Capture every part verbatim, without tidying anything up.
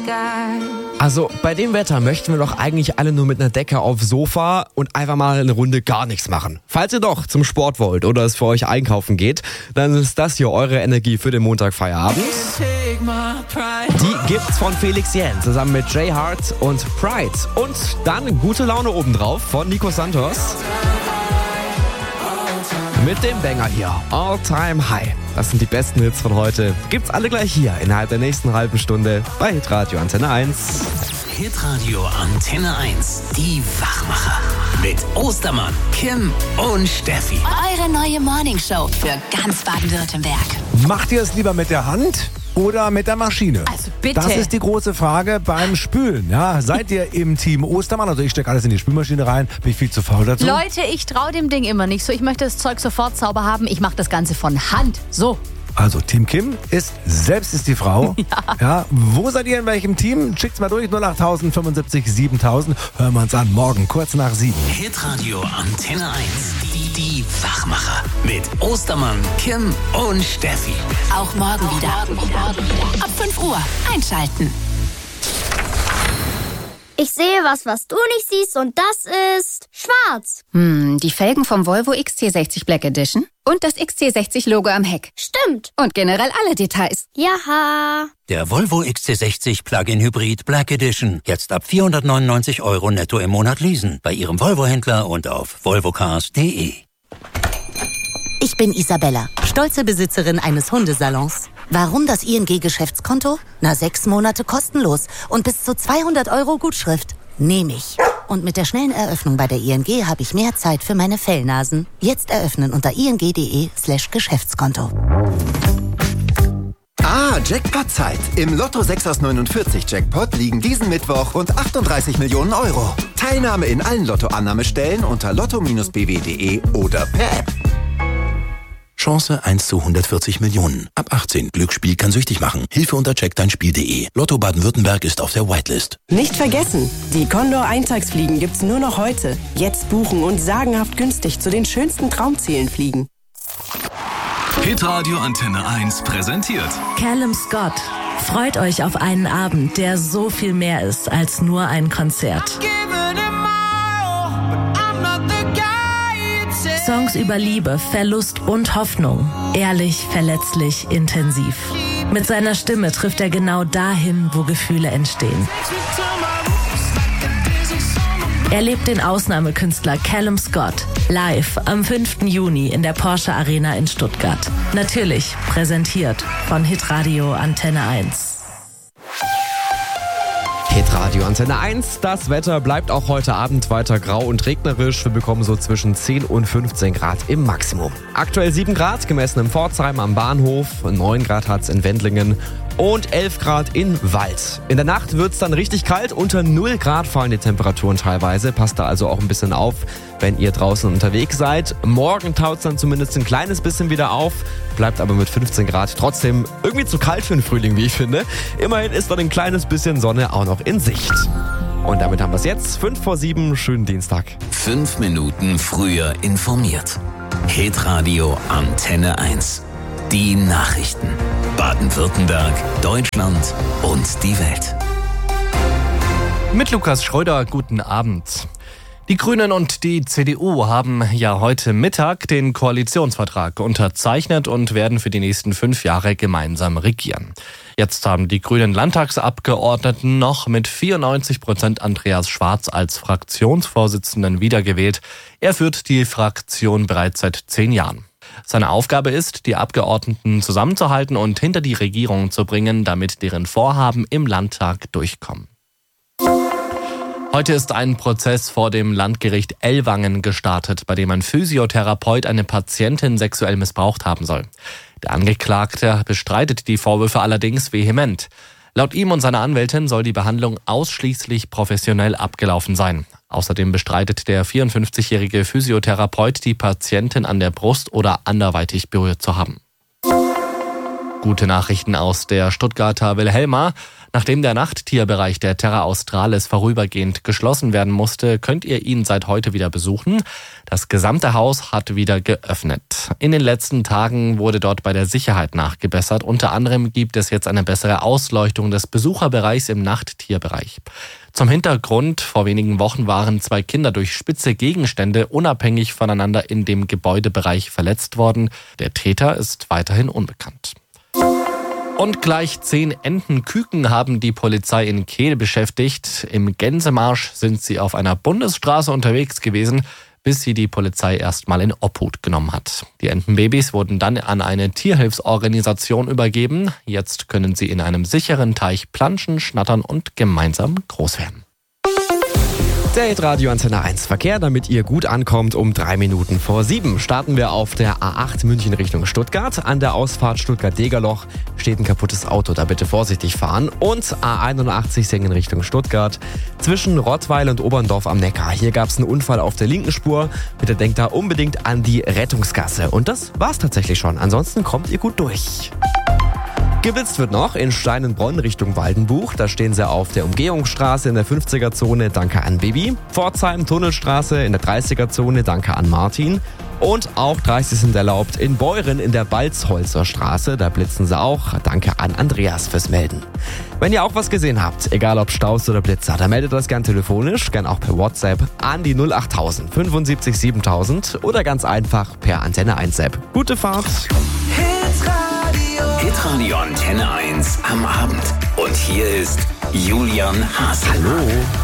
Also bei dem Wetter möchten wir doch eigentlich alle nur mit einer Decke aufs Sofa und einfach mal eine Runde gar nichts machen. Falls ihr doch zum Sport wollt oder es für euch einkaufen geht, dann ist das hier eure Energie für den Montagfeierabend. Die gibt's von Felix Jähn zusammen mit Jay Hart und Pride. Und dann gute Laune obendrauf von Nico Santos. Mit dem Banger hier, All Time High. Das sind die besten Hits von heute. Gibt's alle gleich hier innerhalb der nächsten halben Stunde bei Hitradio Antenne eins. Hitradio Antenne eins, die Wachmacher. Mit Ostermann, Kim und Steffi. Eure neue Morningshow für ganz Baden-Württemberg. Macht ihr es lieber mit der Hand oder mit der Maschine? Also bitte. Das ist die große Frage beim Spülen. Ja, seid ihr im Team Ostermann? Also ich stecke alles in die Spülmaschine rein. Bin ich viel zu faul dazu? Leute, ich traue dem Ding immer nicht so. Ich möchte das Zeug sofort sauber haben. Ich mache das Ganze von Hand. So. Also Team Kim ist, selbst ist die Frau. Ja. Ja, wo seid ihr in welchem Team? Schickt's mal durch, null acht fünfundsiebzig siebentausend. Hören wir uns an, morgen kurz nach sieben. Hitradio Antenne eins, die, die Wachmacher. Mit Ostermann, Kim und Steffi. Auch morgen wieder. Ab fünf Uhr einschalten. Ich sehe was, was du nicht siehst, und das ist schwarz. Hm, die Felgen vom Volvo X C sechzig Black Edition und das X C sechzig Logo am Heck. Stimmt. Und generell alle Details. Jaha. Der Volvo X C sechzig Plug-in Hybrid Black Edition. Jetzt ab vierhundertneunundneunzig Euro netto im Monat leasen. Bei Ihrem Volvo-Händler und auf volvocars punkt de. Ich bin Isabella, stolze Besitzerin eines Hundesalons. Warum das I N G-Geschäftskonto? Na, sechs Monate kostenlos und bis zu zweihundert Euro Gutschrift. Nehme ich. Und mit der schnellen Eröffnung bei der I N G habe ich mehr Zeit für meine Fellnasen. Jetzt eröffnen unter ing.de slash Geschäftskonto. Ah, Jackpot-Zeit. Im Lotto sechs aus neunundvierzig Jackpot liegen diesen Mittwoch rund achtunddreißig Millionen Euro. Teilnahme in allen Lottoannahmestellen unter lotto Bindestrich b w punkt de oder per App. Chance eins zu hundertvierzig Millionen. Ab achtzehn. Glücksspiel kann süchtig machen. Hilfe unter check dein spiel punkt de. Lotto Baden-Württemberg ist auf der Whitelist. Nicht vergessen, die Condor Eintagsfliegen gibt's nur noch heute. Jetzt buchen und sagenhaft günstig zu den schönsten Traumzielen fliegen. Hitradio Antenne eins präsentiert Callum Scott. Freut euch auf einen Abend, der so viel mehr ist als nur ein Konzert. Songs über Liebe, Verlust und Hoffnung. Ehrlich, verletzlich, intensiv. Mit seiner Stimme trifft er genau dahin, wo Gefühle entstehen. Erlebt den Ausnahmekünstler Callum Scott live am fünften Juni in der Porsche Arena in Stuttgart. Natürlich präsentiert von Hitradio Antenne eins. Hitradio Antenne eins. Das Wetter bleibt auch heute Abend weiter grau und regnerisch. Wir bekommen so zwischen zehn und fünfzehn Grad im Maximum. Aktuell sieben Grad, gemessen in Pforzheim am Bahnhof. neun Grad hat es in Wendlingen und elf Grad in Wald. In der Nacht wird es dann richtig kalt. Unter null Grad fallen die Temperaturen teilweise. Passt da also auch ein bisschen auf, wenn ihr draußen unterwegs seid. Morgen taut es dann zumindest ein kleines bisschen wieder auf. Bleibt aber mit fünfzehn Grad trotzdem irgendwie zu kalt für den Frühling, wie ich finde. Immerhin ist dann ein kleines bisschen Sonne auch noch in Sicht. Und damit haben wir es jetzt. fünf vor sieben, schönen Dienstag. Fünf Minuten früher informiert. Hitradio Antenne eins. Die Nachrichten. Baden-Württemberg, Deutschland und die Welt. Mit Lukas Schröder, guten Abend. Die Grünen und die C D U haben ja heute Mittag den Koalitionsvertrag unterzeichnet und werden für die nächsten fünf Jahre gemeinsam regieren. Jetzt haben die grünen Landtagsabgeordneten noch mit vierundneunzig Prozent Andreas Schwarz als Fraktionsvorsitzenden wiedergewählt. Er führt die Fraktion bereits seit zehn Jahren. Seine Aufgabe ist, die Abgeordneten zusammenzuhalten und hinter die Regierung zu bringen, damit deren Vorhaben im Landtag durchkommen. Heute ist ein Prozess vor dem Landgericht Ellwangen gestartet, bei dem ein Physiotherapeut eine Patientin sexuell missbraucht haben soll. Der Angeklagte bestreitet die Vorwürfe allerdings vehement. Laut ihm und seiner Anwältin soll die Behandlung ausschließlich professionell abgelaufen sein. Außerdem bestreitet der vierundfünfzigjährige Physiotherapeut, die Patientin an der Brust oder anderweitig berührt zu haben. Gute Nachrichten aus der Stuttgarter Wilhelma. Nachdem der Nachttierbereich der Terra Australis vorübergehend geschlossen werden musste, könnt ihr ihn seit heute wieder besuchen. Das gesamte Haus hat wieder geöffnet. In den letzten Tagen wurde dort bei der Sicherheit nachgebessert. Unter anderem gibt es jetzt eine bessere Ausleuchtung des Besucherbereichs im Nachttierbereich. Zum Hintergrund, vor wenigen Wochen waren zwei Kinder durch spitze Gegenstände unabhängig voneinander in dem Gebäudebereich verletzt worden. Der Täter ist weiterhin unbekannt. Und gleich zehn Entenküken haben die Polizei in Kehl beschäftigt. Im Gänsemarsch sind sie auf einer Bundesstraße unterwegs gewesen, bis sie die Polizei erstmal in Obhut genommen hat. Die Entenbabys wurden dann an eine Tierhilfsorganisation übergeben. Jetzt können sie in einem sicheren Teich planschen, schnattern und gemeinsam groß werden. Der Hitradio Antenne eins Verkehr, damit ihr gut ankommt, um drei Minuten vor sieben. Starten wir auf der A acht München Richtung Stuttgart. An der Ausfahrt Stuttgart-Degerloch steht ein kaputtes Auto, da bitte vorsichtig fahren. Und A einundachtzig Sengen Richtung Stuttgart. Zwischen Rottweil und Oberndorf am Neckar. Hier gab es einen Unfall auf der linken Spur. Bitte denkt da unbedingt an die Rettungsgasse. Und das war's tatsächlich schon. Ansonsten kommt ihr gut durch. Geblitzt wird noch in Steinenbronn Richtung Waldenbuch. Da stehen sie auf der Umgehungsstraße in der fünfziger-Zone. Danke an Bibi. Pforzheim Tunnelstraße in der dreißiger-Zone. Danke an Martin. Und auch dreißig sind erlaubt in Beuren in der Balzholzer Straße. Da blitzen sie auch. Danke an Andreas fürs Melden. Wenn ihr auch was gesehen habt, egal ob Staus oder Blitzer, dann meldet das gern telefonisch, gern auch per WhatsApp an die null achttausend fünfundsiebzig siebentausend oder ganz einfach per Antenne eins App. Gute Fahrt! Hitradio Antenne eins am Abend. Und hier ist Julian Haselmann.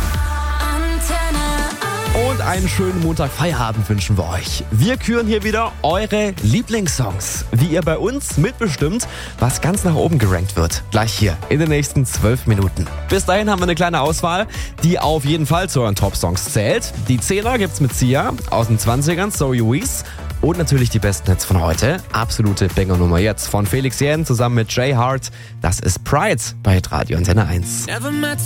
Hallo. Und einen schönen Montag-Feierabend wünschen wir euch. Wir küren hier wieder eure Lieblingssongs. Wie ihr bei uns mitbestimmt, was ganz nach oben gerankt wird. Gleich hier in den nächsten zwölf Minuten. Bis dahin haben wir eine kleine Auswahl, die auf jeden Fall zu euren Top-Songs zählt. Die Zehner gibt's mit Sia aus den zwanzigern, So You Wees. Und natürlich die besten Hits von heute. Absolute Banger-Nummer jetzt von Felix Jähn zusammen mit Jay Hart. Das ist Pride bei Radio Antenne eins.